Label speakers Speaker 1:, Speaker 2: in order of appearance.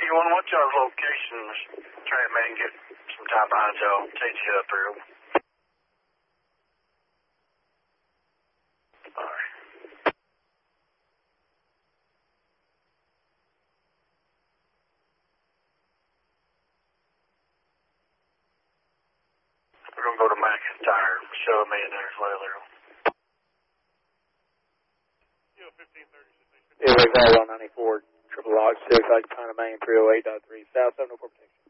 Speaker 1: 91, what's y'all's locations? Try to man get some time behind y'all. Take you up real. Alright. We're gonna go to McIntyre. Show me in there as well, Earl.
Speaker 2: Yeah, we've got 194, triple log 6, occupying main 308.3, south 704 protection.